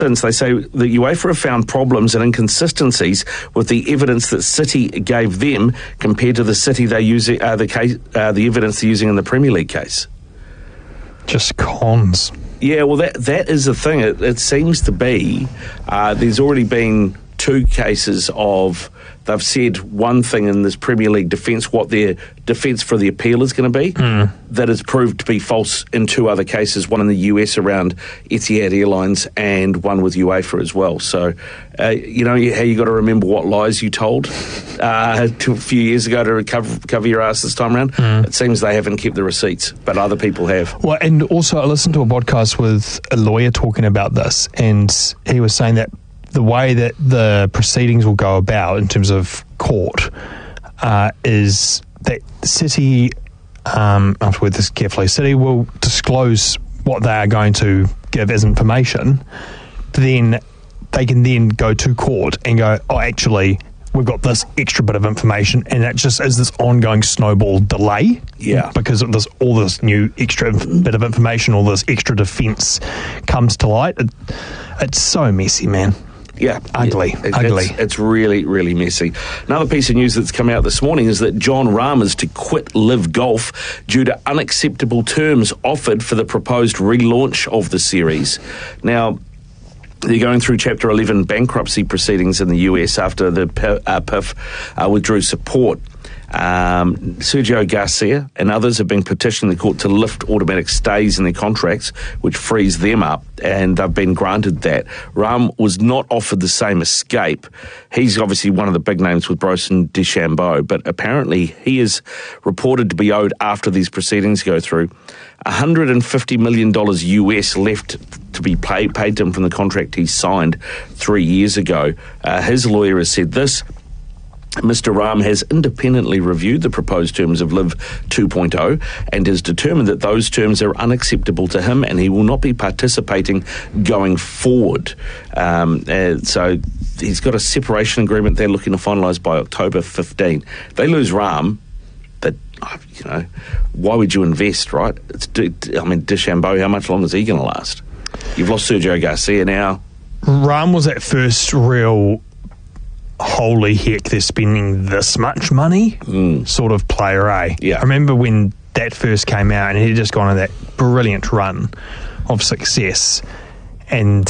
They say that UEFA have found problems and inconsistencies with the evidence that City gave them compared to the City they use the evidence they're using in the Premier League case. Just cons. Yeah, well, that is the thing. It seems to be there's already been 2 cases of they've said one thing in this Premier League defence, what their defence for the appeal is going to be, that has proved to be false in 2 other cases, one in the US around Etihad Airlines and one with UEFA as well. So, you know how you got to remember what lies you told a few years ago to cover your ass this time around. It seems they haven't kept the receipts, but other people have. Well, and also I listened to a podcast with a lawyer talking about this, and he was saying that the way that the proceedings will go about in terms of court is that City, I have to word this carefully, City will disclose what they are going to give as information, then they can then go to court and go, oh, actually, we've got this extra bit of information, and it just is this ongoing snowball delay. Yeah. Because of all this new extra bit of information, all this extra defence comes to light. It's so messy, man. Yeah. Ugly. It's really, really messy. Another piece of news that's come out this morning is that Jon Rahm is to quit Live Golf due to unacceptable terms offered for the proposed relaunch of the series. Now, they're going through Chapter 11 bankruptcy proceedings in the US after the PIF withdrew support. Sergio Garcia and others have been petitioning the court to lift automatic stays in their contracts, which frees them up, and they've been granted that. Rahm was not offered the same escape. He's obviously one of the big names with Bryson DeChambeau, but apparently he is reported to be owed, after these proceedings go through, $150 million US left to be paid to him from the contract he signed 3 years ago. His lawyer has said this: Mr. Rahm has independently reviewed the proposed terms of Live 2.0 and has determined that those terms are unacceptable to him, and he will not be participating going forward. So he's got a separation agreement they're looking to finalise by October 15. They lose Rahm, but, you know, why would you invest, right? DeChambeau, how much longer is he going to last? You've lost Sergio Garcia now. Rahm was that first real holy heck, they're spending this much money sort of player, eh? Yeah. I remember when that first came out and he'd just gone on that brilliant run of success, and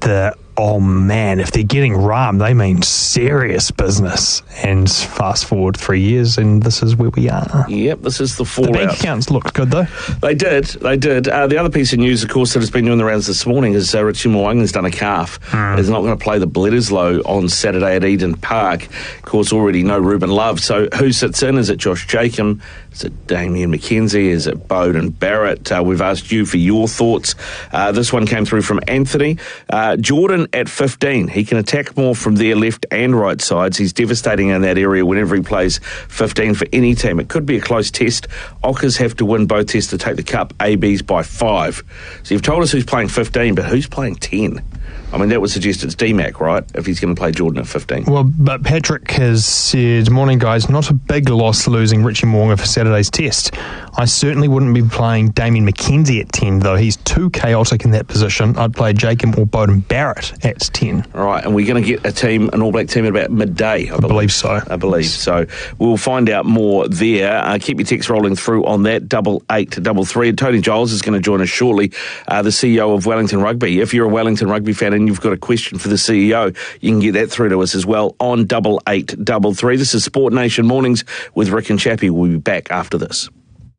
oh man, if they're getting Rahm, they mean serious business. And fast forward 3 years and this is where we are. Yep, this is the fallout. The bank accounts looked good though. They did. The other piece of news, of course, that has been doing the rounds this morning is Richie Mo'unga's done a calf. He's not going to play the Bledisloe on Saturday at Eden Park. Of course, already no Ruben Love. So who sits in? Is it Josh Jacob? Is it Damien McKenzie? Is it Beauden Barrett? We've asked you for your thoughts. This one came through from Anthony. Jordan at 15. He can attack more from their left and right sides. He's devastating in that area whenever he plays 15 for any team. It could be a close test. Ockers have to win both tests to take the cup. AB's by 5. So you've told us who's playing 15, but who's playing 10? I mean, that would suggest it's DMAC, right, if he's going to play Jordan at 15. Well, but Patrick has said, morning guys, not a big loss losing Richie Mo'unga for Saturday's test. I certainly wouldn't be playing Damien McKenzie at 10, though. He's too chaotic in that position. I'd play Jacob or Beauden Barrett at 10. All right, and we're going to get an All Black team at about midday, I believe so. So we'll find out more there. Keep your text rolling through on that, 8833. And Tony Giles is going to join us shortly, the CEO of Wellington Rugby. If you're a Wellington Rugby fan and you've got a question for the CEO, you can get that through to us as well on 8833. This is Sport Nation Mornings with Rick and Chappie. We'll be back after this.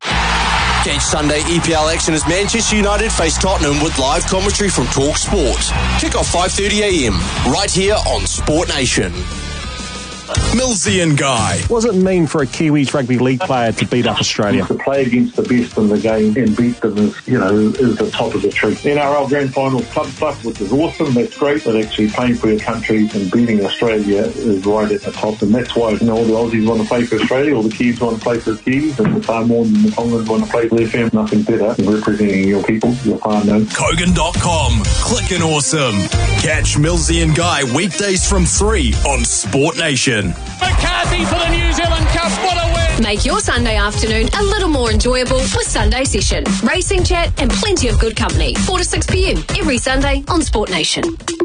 Catch Sunday EPL action as Manchester United face Tottenham with live commentary from Talk Sport. Kick off 5:30am right here on Sport Nation. Millsy and Guy. What does it mean for a Kiwis rugby league player to beat up Australia? To play against the best in the game and beat them is the top of the tree. NRL Grand Final club stuff, which is awesome, that's great, but actually playing for your country and beating Australia is right at the top, and that's why all the Aussies want to play for Australia, all the Kiwis want to play for the Kiwis, and the Samoans and the Tongans want to play for their family. Nothing better than representing your people, your whānau. Kogan.com. Clickin' awesome. Catch Millsy and Guy weekdays from 3 on Sport Nation. McCarthy for the New Zealand Cup. What a win! Make your Sunday afternoon a little more enjoyable with Sunday Session. Racing chat and plenty of good company. 4 to 6 p.m. every Sunday on Sport Nation.